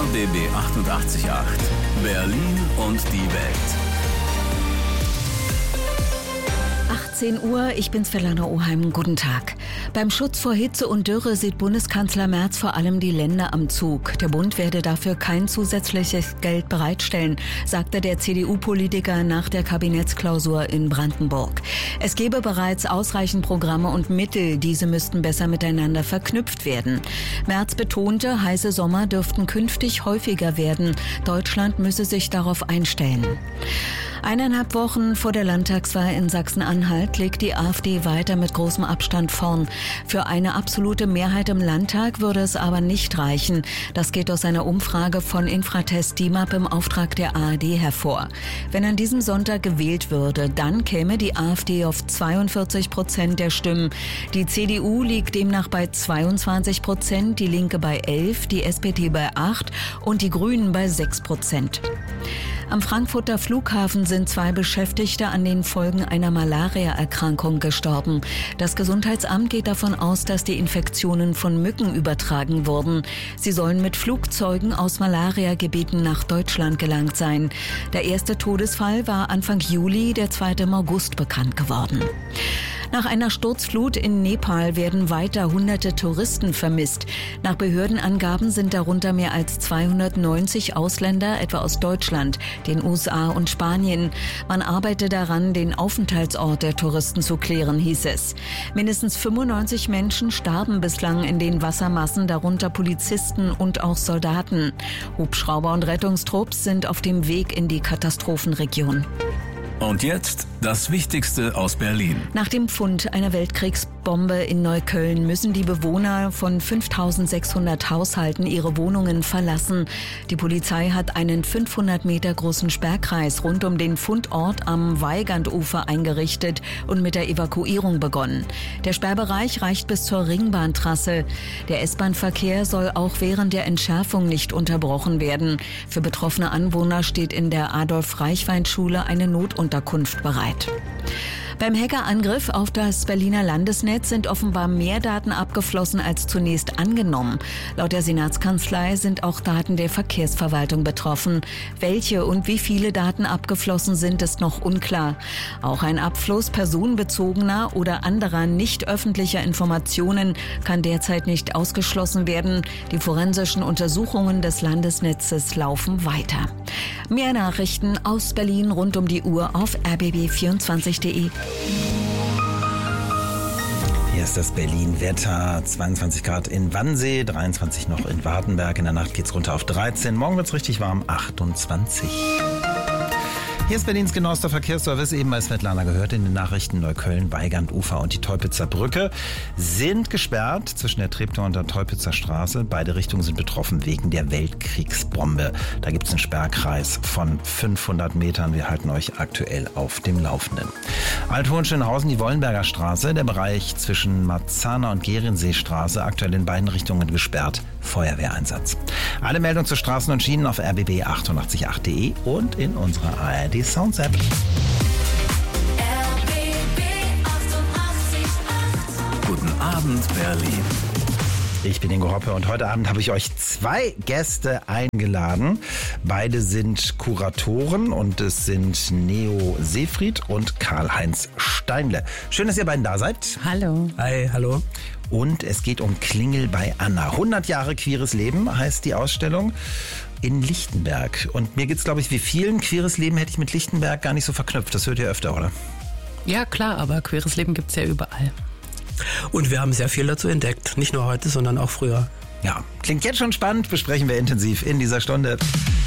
RBB 88.8 Berlin und die Welt. 18 Uhr, ich bin Svelana Oheim. Guten Tag. Beim Schutz vor Hitze und Dürre sieht Bundeskanzler Merz vor allem die Länder am Zug. Der Bund werde dafür kein zusätzliches Geld bereitstellen, sagte der CDU-Politiker nach der Kabinettsklausur in Brandenburg. Es gebe bereits ausreichend Programme und Mittel, diese müssten besser miteinander verknüpft werden. Merz betonte, heiße Sommer dürften künftig häufiger werden. Deutschland müsse sich darauf einstellen. 1,5 Wochen vor der Landtagswahl in Sachsen-Anhalt liegt die AfD weiter mit großem Abstand vorn. Für eine absolute Mehrheit im Landtag würde es aber nicht reichen. Das geht aus einer Umfrage von Infratest DIMAP im Auftrag der ARD hervor. Wenn an diesem Sonntag gewählt würde, dann käme die AfD auf 42% der Stimmen. Die CDU liegt demnach bei 22%, die Linke bei 11%, die SPD bei 8% und die Grünen bei 6%. Am Frankfurter Flughafen sind 2 Beschäftigte an den Folgen einer Malaria-Erkrankung gestorben. Das Gesundheitsamt geht davon aus, dass die Infektionen von Mücken übertragen wurden. Sie sollen mit Flugzeugen aus Malariagebieten nach Deutschland gelangt sein. Der erste Todesfall war Anfang Juli, der zweite im August bekannt geworden. Nach einer Sturzflut in Nepal werden weiter Hunderte Touristen vermisst. Nach Behördenangaben sind darunter mehr als 290 Ausländer, etwa aus Deutschland, den USA und Spanien. Man arbeite daran, den Aufenthaltsort der Touristen zu klären, hieß es. Mindestens 95 Menschen starben bislang in den Wassermassen, darunter Polizisten und auch Soldaten. Hubschrauber und Rettungstrupps sind auf dem Weg in die Katastrophenregion. Und jetzt das Wichtigste aus Berlin. Nach dem Fund einer Weltkriegsbombe in Neukölln müssen die Bewohner von 5.600 Haushalten ihre Wohnungen verlassen. Die Polizei hat einen 500 Meter großen Sperrkreis rund um den Fundort am Weigandufer eingerichtet und mit der Evakuierung begonnen. Der Sperrbereich reicht bis zur Ringbahntrasse. Der S-Bahn-Verkehr soll auch während der Entschärfung nicht unterbrochen werden. Für betroffene Anwohner steht in der Adolf-Reichwein-Schule eine Notunterkunft bereit. Beim Hackerangriff auf das Berliner Landesnetz sind offenbar mehr Daten abgeflossen als zunächst angenommen. Laut der Senatskanzlei sind auch Daten der Verkehrsverwaltung betroffen. Welche und wie viele Daten abgeflossen sind, ist noch unklar. Auch ein Abfluss personenbezogener oder anderer nicht öffentlicher Informationen kann derzeit nicht ausgeschlossen werden. Die forensischen Untersuchungen des Landesnetzes laufen weiter. Mehr Nachrichten aus Berlin rund um die Uhr auf rbb24.de. Hier ist das Berlin-Wetter, 22 Grad in Wannsee, 23 noch in Wartenberg. In der Nacht geht's runter auf 13. Morgen wird's richtig warm, 28. Hier ist Berlins genauester Verkehrsservice, eben bei Svelana gehört in den Nachrichten. Neukölln, Weigandufer und die Teupitzer Brücke sind gesperrt zwischen der Treptower und der Teupitzer Straße. Beide Richtungen sind betroffen wegen der Weltkriegsbombe. Da gibt es einen Sperrkreis von 500 Metern. Wir halten euch aktuell auf dem Laufenden. Alt-Hohenschönhausen, die Wollenberger Straße, der Bereich zwischen Marzahner und Gerienseestraße, aktuell in beiden Richtungen gesperrt. Feuerwehreinsatz. Alle Meldungen zu Straßen und Schienen auf rbb888.de und in unserer ARD Sounds App. Guten Abend, Berlin. Ich bin Ingo Hoppe und heute Abend habe ich euch 2 Gäste eingeladen. Beide sind Kuratoren und es sind Neo Seefried und Karl-Heinz Steinle. Schön, dass ihr beiden da seid. Hallo. Hi, hallo. Und es geht um Klingel bei Anna. 100 Jahre queeres Leben heißt die Ausstellung in Lichtenberg. Und mir geht's, glaube ich, wie vielen, queeres Leben hätte ich mit Lichtenberg gar nicht so verknüpft. Das hört ihr öfter, oder? Ja, klar, aber queeres Leben gibt's ja überall. Und wir haben sehr viel dazu entdeckt. Nicht nur heute, sondern auch früher. Ja, klingt jetzt schon spannend. Besprechen wir intensiv in dieser Stunde.